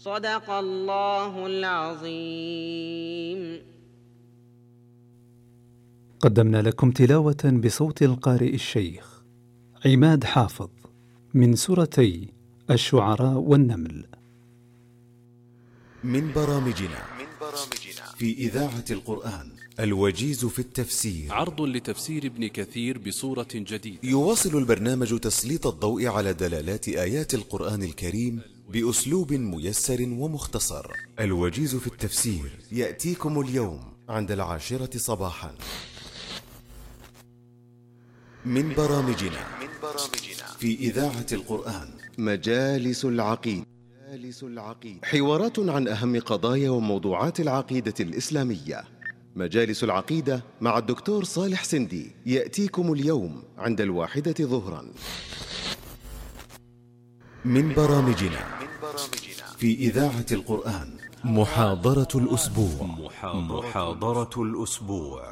صدق الله العظيم. قدمنا لكم تلاوة بصوت القارئ الشيخ عماد حافظ من سورتي الشعراء والنمل. من برامجنا في إذاعة القرآن الوجيز في التفسير، عرض لتفسير ابن كثير بصورة جديدة. يواصل البرنامج تسليط الضوء على دلالات آيات القرآن الكريم بأسلوب ميسر ومختصر. الوجيز في التفسير يأتيكم اليوم عند 10 صباحا. من برامجنا في إذاعة القرآن مجالس العقيدة، حوارات عن أهم قضايا وموضوعات العقيدة الإسلامية. مجالس العقيدة مع الدكتور صالح سندي يأتيكم اليوم عند 1 ظهرا. من برامجنا في إذاعة القرآن محاضرة الأسبوع. محاضرة الأسبوع.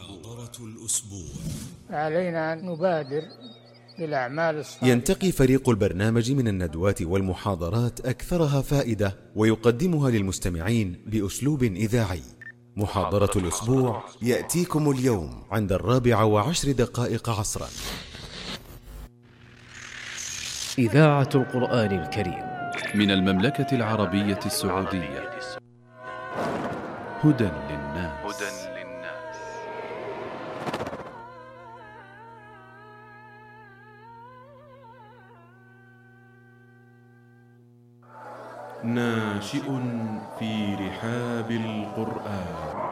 علينا أن نبادر بالأعمال الصالحة. ينتقي فريق البرنامج من الندوات والمحاضرات أكثرها فائدة ويقدمها للمستمعين بأسلوب إذاعي. محاضرة الأسبوع يأتيكم اليوم عند 4:10 عصرا. إذاعة القرآن الكريم من المملكة العربية السعودية. هدى للناس. ناشئ في رحاب القرآن.